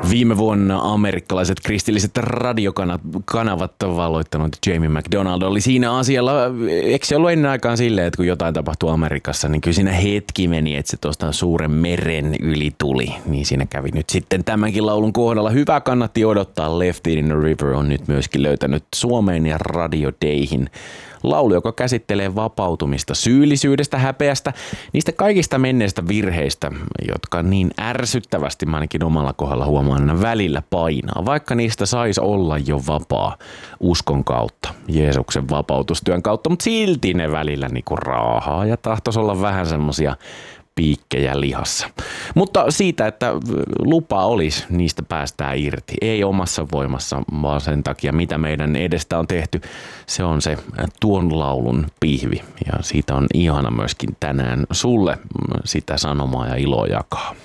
Viime vuonna amerikkalaiset kristilliset radiokanavat ovat valloittanut Jamie McDonald oli siinä asialla. Eikö se ollut ennen aikaan silleen, että kun jotain tapahtuu Amerikassa, niin kyllä siinä hetki meni, että se tuosta suuren meren yli tuli. Niin siinä kävi nyt sitten tämänkin laulun kohdalla. Hyvä kannatti odottaa. Left in the River on nyt myöskin löytänyt Suomeen ja Radio Dayhin laulu, joka käsittelee vapautumista syyllisyydestä, häpeästä, niistä kaikista menneistä virheistä, jotka niin ärsyttävästi mä ainakin omalla kohdalla huomaan aina välillä painaa, vaikka niistä saisi olla jo vapaa uskon kautta, Jeesuksen vapautustyön kautta, mutta silti ne välillä niinku raahaa ja tahtoisi olla vähän semmosia piikkejä lihassa. Mutta siitä, että lupa olisi, niistä päästään irti. Ei omassa voimassa, vaan sen takia, mitä meidän edestä on tehty. Se on se tuon laulun pihvi. Ja siitä on ihana myöskin tänään sulle sitä sanomaa ja iloa jakaa.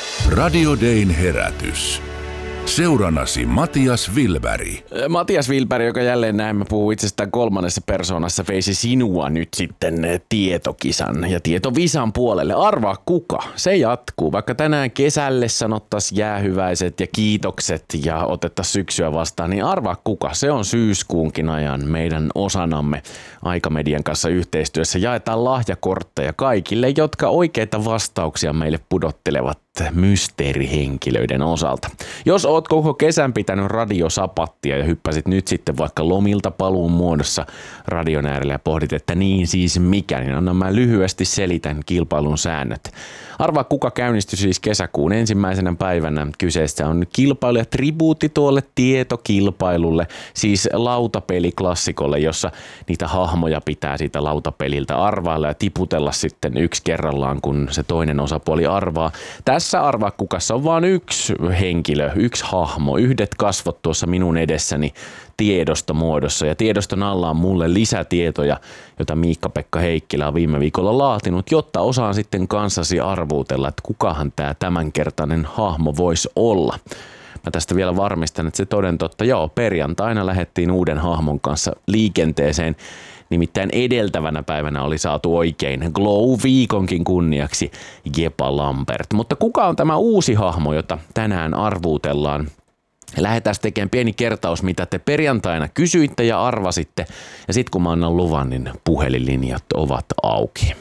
Radio Dayn herätys. Seurannasi Matias Wilberg. Matias Wilberg, joka jälleen näemme puhuu itsestään kolmannessa persoonassa, veisi sinua nyt sitten tietokisan ja tietovisan puolelle. Arvaa kuka? Se jatkuu. Vaikka tänään kesälle sanottaisiin jäähyväiset ja kiitokset ja otettaisiin syksyä vastaan, niin arvaa kuka? Se on syyskuunkin ajan meidän osanamme Aikamedian kanssa yhteistyössä. Jaetaan lahjakortteja kaikille, jotka oikeita vastauksia meille pudottelevat mysteerihenkilöiden osalta. Jos oot koko kesän pitänyt radiosapattia ja hyppäsit nyt sitten vaikka lomilta paluun muodossa radion äärelle ja pohdit, että niin siis mikä, niin anna mä lyhyesti selitän kilpailun säännöt. Arvaa kuka käynnistyi siis kesäkuun ensimmäisenä päivänä. Kyseessä on kilpailu ja tribuutti tuolle tietokilpailulle, siis lautapeliklassikolle, jossa niitä hahmoja pitää siitä lautapeliltä arvailla ja tiputella sitten yksi kerrallaan, kun se toinen osapuoli arvaa. Tässä arvaa kukassa on vain yksi henkilö, yksi hahmo, yhdet kasvot tuossa minun edessäni tiedostomuodossa ja tiedoston alla on mulle lisätietoja, jota Miikka-Pekka Heikkilä on viime viikolla laatinut, jotta osaan sitten kanssasi arvuutella, että kukahan tämä tämänkertainen hahmo voisi olla. Mä tästä vielä varmistan, että se toden totta, perjantaina lähdettiin uuden hahmon kanssa liikenteeseen. Nimittäin edeltävänä päivänä oli saatu oikein Glow-viikonkin kunniaksi Jepa Lambert. Mutta kuka on tämä uusi hahmo, jota tänään arvuutellaan? Lähdetään tekemään pieni kertaus, mitä te perjantaina kysyitte ja arvasitte. Ja sitten kun mä annan luvan, niin puhelinlinjat ovat auki.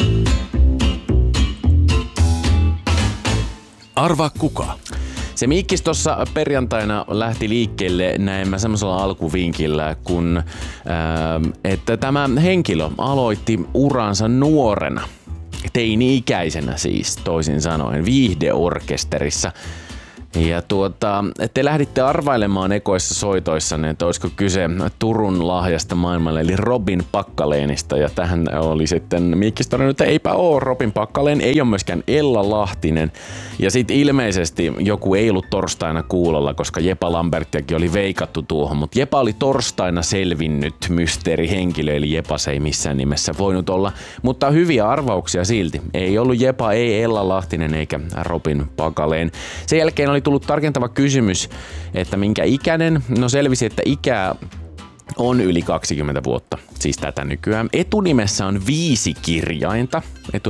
Arvaa kuka? Se Miikkis tuossa perjantaina lähti liikkeelle näemmä semmoisella alkuvinkillä, että tämä henkilö aloitti uransa nuorena, teini-ikäisenä siis toisin sanoen, viihdeorkesterissa. Ja te lähditte arvailemaan ekoissa soitoissanne, että olisiko kyse Turun lahjasta maailmalle, eli Robin Packalenista. Ja tähän oli sitten Miikkis todennut, että eipä ole Robin Packaleen, ei ole myöskään Ella Lahtinen. Ja sitten ilmeisesti joku ei ollut torstaina kuulolla, koska Jepa Lambertiakin oli veikattu tuohon. Mutta Jepa oli torstaina selvinnyt mysteerihenkilö, eli Jepa se ei missään nimessä voinut olla. Mutta hyviä arvauksia silti. Ei ollut Jepa, ei Ella Lahtinen eikä Robin Packaleen. Sen jälkeen oli tullut tarkentava kysymys, että minkä ikäinen. No selvisi, että ikää on yli 20 vuotta, siis tätä nykyään. Etunimessä on 5 kirjainta,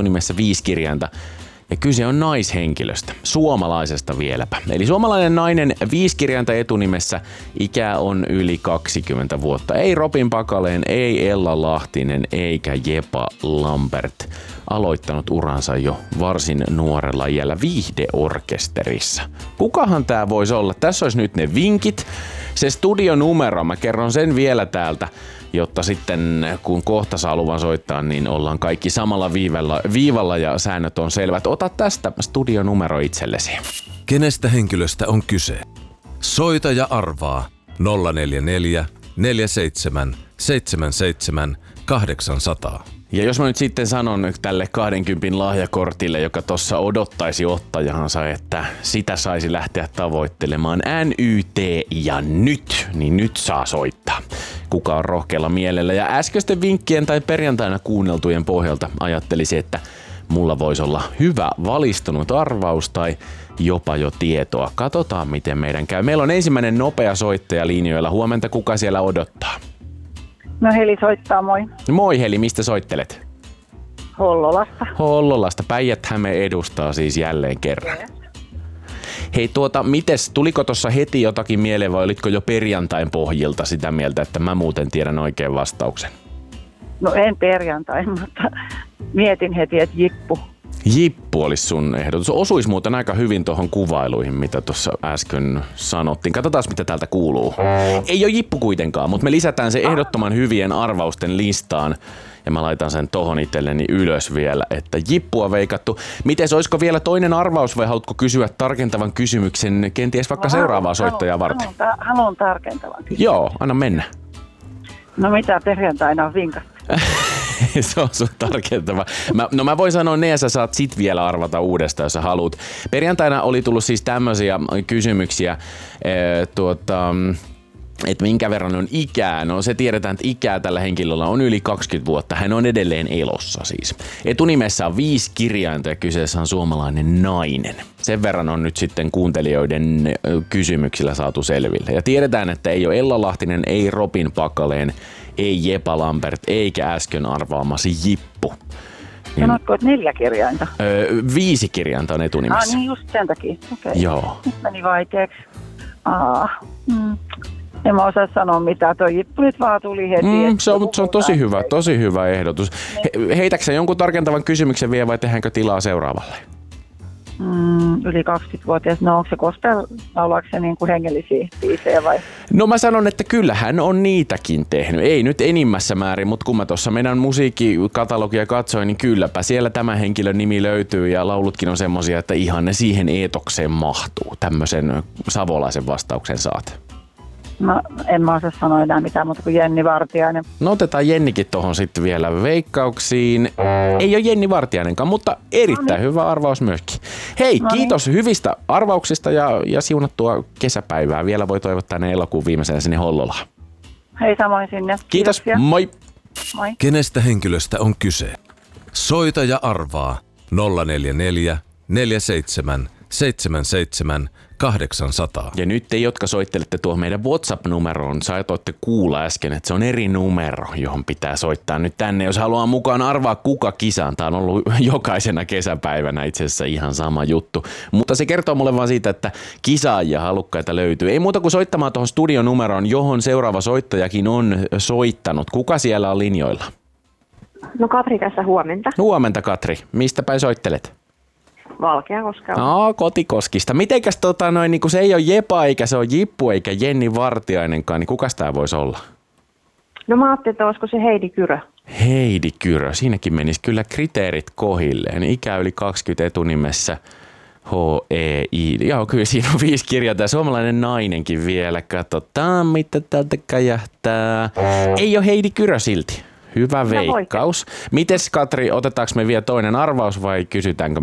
ja kyse on naishenkilöstä, suomalaisesta vieläpä. Eli suomalainen nainen, 5 kirjainta etunimessä, ikä on yli 20 vuotta. Ei Robin Packaleen, ei Ella Lahtinen eikä Jepa Lambert. Aloittanut uransa jo varsin nuorella iällä viihdeorkesterissa. Kukahan tää voisi olla? Tässä olisi nyt ne vinkit. Se studionumero, mä kerron sen vielä täältä, jotta sitten kun kohta saa luvan soittaa, niin ollaan kaikki samalla viivalla ja säännöt on selvät. Ota tästä studionumero itsellesi. Kenestä henkilöstä on kyse? Soita ja arvaa 044 47 77 800. Ja jos mä nyt sitten sanon tälle 20 lahjakortille, joka tossa odottaisi ottajahansa, että sitä saisi lähteä tavoittelemaan NYT ja nyt, niin nyt saa soittaa. Kuka on rohkealla mielellä. Ja äskeisten vinkkien tai perjantaina kuunneltujen pohjalta ajattelisi, että mulla voisi olla hyvä valistunut arvaus tai jopa jo tietoa. Katsotaan miten meidän käy. Meillä on ensimmäinen nopea soittaja linjoilla. Huomenta, kuka siellä odottaa? No Heli soittaa, moi. Moi Heli, mistä soittelet? Hollolasta. Hollolasta. Päijät-Häme edustaa siis jälleen kerran. Hei mites, tuliko tuossa heti jotakin mieleen vai olitko jo perjantain pohjilta sitä mieltä, että mä muuten tiedän oikein vastauksen? No en perjantai, mutta mietin heti, että jippu. Jippu olisi sun ehdotus. Osuisi muuten aika hyvin tuohon kuvailuihin, mitä tuossa äsken sanottiin. Katsotaan, mitä täältä kuuluu. Ei ole jippu kuitenkaan, mutta me lisätään se ehdottoman hyvien arvausten listaan. Ja mä laitan sen tohon itselleni ylös vielä, että jippua veikattu. Mites, olisiko vielä toinen arvaus vai haluatko kysyä tarkentavan kysymyksen kenties vaikka seuraavaa soittajaa varten? Haluan tarkentavan kysymyksen. Joo, anna mennä. No mitä perjantaina on vinkattu? Se on sun tarkentava. Mä voin sanoa ne ja sä saat sit vielä arvata uudestaan, jos sä haluat. Perjantaina oli tullut siis tämmöisiä kysymyksiä, että minkä verran on ikää. No se tiedetään, että ikää tällä henkilöllä on yli 20 vuotta. Hän on edelleen elossa siis. Etunimessä on 5 kirjainta ja kyseessä on suomalainen nainen. Sen verran on nyt sitten kuuntelijoiden kysymyksillä saatu selville. Ja tiedetään, että ei ole Ella Lahtinen, ei Robin Pakaleen, ei Jepa Lambert, eikä äsken arvaamasi Jippu. Sanotko, että 4 kirjainta? 5 kirjainta on etunimessä. Niin just sen takia. Okay. Joo. Nyt meni vaikeaksi. En mä osaa sanoa mitään. Tuo jippu nyt vaan tuli heti. Se on tosi hyvä ehdotus. Heitäksä jonkun tarkentavan kysymyksen vielä vai tehdäänkö tilaa seuraavalle? Yli 20-vuotias. No onko se gospel, laulaako se niin kuin hengellisiä biisejä vai? No mä sanon, että kyllä hän on niitäkin tehnyt. Ei nyt enimmässä määrin, mutta kun mä tuossa meidän musiikkikatalogia katsoin, niin kylläpä siellä tämä henkilön nimi löytyy ja laulutkin on semmosia, että ihan ne siihen eetokseen mahtuu. Tämmöisen savolaisen vastauksen saat. No en mä osaa sanoa enää mitään muuta kuin Jenni Vartiainen. No otetaan Jennikin tohon sitten vielä veikkauksiin. Ei ole Jenni Vartiainenkaan, mutta erittäin hyvä arvaus myöskin. Hei, kiitos hyvistä arvauksista ja siunattua kesäpäivää. Vielä voi toivottaa ne elokuun viimeisenä sinne Hollolaan. Hei, samoin sinne. Kiitos, moi! Moi. Kenestä henkilöstä on kyse? Soita ja arvaa 044 47 77 800. Ja nyt te, jotka soittelette tuohon meidän WhatsApp-numeroon, saatoitte kuulla äsken, että se on eri numero, johon pitää soittaa nyt tänne. Jos haluaa mukaan arvaa kuka kisaan, tää on ollut jokaisena kesäpäivänä itse asiassa ihan sama juttu. Mutta se kertoo mulle vaan siitä, että kisaajia halukkaita löytyy. Ei muuta kuin soittamaan tuohon studionumeroon, johon seuraava soittajakin on soittanut. Kuka siellä on linjoilla? No Katri tässä, huomenta. Huomenta Katri. Mistä päin soittelet? Valkeakoskella. Kotikoskista. Mitenkäs niin kun se ei ole Jepa eikä se ole Jippu eikä Jenni Vartiainenkaan, niin kukas tää voisi olla? No mä ajattelin, että olisiko se Heidi Kyrö. Heidi Kyrö. Siinäkin menisi kyllä kriteerit kohilleen. Ikä yli 20 etunimessä. H-E-I. Joo, kyllä siinä on 5 kirjainta ja suomalainen nainenkin vielä. Katsotaan, mitä täältä käjähtää. Ei ole Heidi Kyrö silti. Hyvä veikkaus. Mites Katri, otetaanko me vielä toinen arvaus vai kysytäänkö